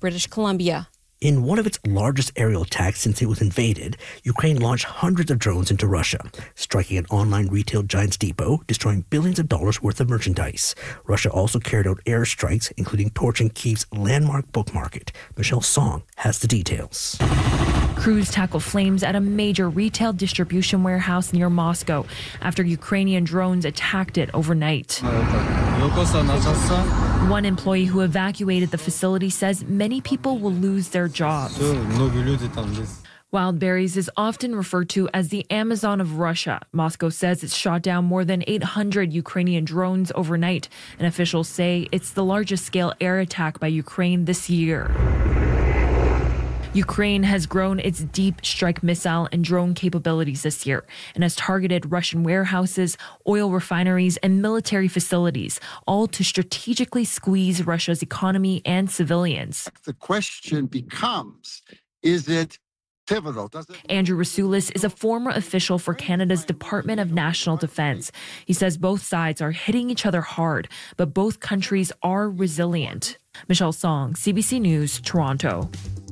British Columbia. In one of its largest aerial attacks since it was invaded, Ukraine launched hundreds of drones into Russia, striking an online retail giant's depot, destroying billions of dollars worth of merchandise. Russia also carried out airstrikes, including torching Kyiv's landmark book market. Michelle Song has the details. Crews tackled flames at a major retail distribution warehouse near Moscow after Ukrainian drones attacked it overnight. One employee who evacuated the facility says many people will lose their jobs. Wildberries is often referred to as the Amazon of Russia. Moscow says it's shot down more than 800 Ukrainian drones overnight, and officials say it's the largest scale air attack by Ukraine this year. Ukraine has grown its deep strike missile and drone capabilities this year and has targeted Russian warehouses, oil refineries, and military facilities, all to strategically squeeze Russia's economy and civilians. The question becomes, is it pivotal? Andrew Rasulis is a former official for Canada's Department of National Defence. He says both sides are hitting each other hard, but both countries are resilient. Michelle Song, CBC News, Toronto.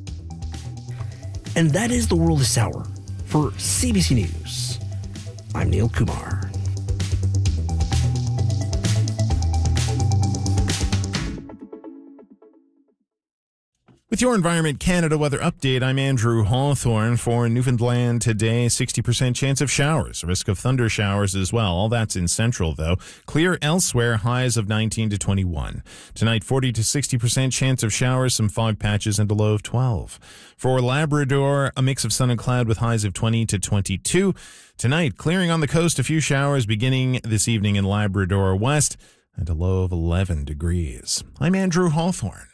And that is the world this hour. For CBC News, I'm Neil Kumar. With your Environment Canada weather update, I'm Andrew Hawthorne. For Newfoundland today, 60% chance of showers, risk of thunder showers as well. All that's in central, though. Clear elsewhere, highs of 19 to 21. Tonight, 40 to 60% chance of showers, some fog patches, and a low of 12. For Labrador, a mix of sun and cloud with highs of 20 to 22. Tonight, clearing on the coast, a few showers beginning this evening in Labrador West, and a low of 11 degrees. I'm Andrew Hawthorne.